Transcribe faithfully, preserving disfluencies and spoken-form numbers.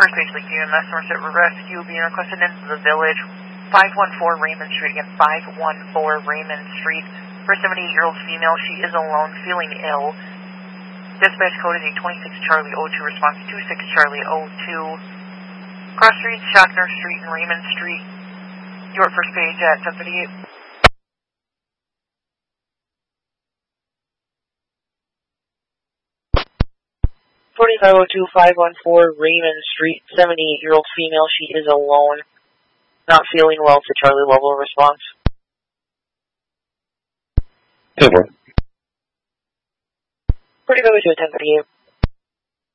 First base Lake U M S Somerset Rescue being requested into the village. five one four Raymond Street, again, five one four Raymond Street. For a seventy-eight-year-old female, she is alone, feeling ill. Dispatch code is a twenty-six Charlie oh two, response two six Charlie oh two. Cross Street, Shockner Street, and Raymond Street. Your first page at seven fifty-eight. forty-five oh two, five one four Raymond Street, seventy-eight-year-old female, she is alone, not feeling well, to Charlie level response. Super. forty-five oh two, ten fifty-eight.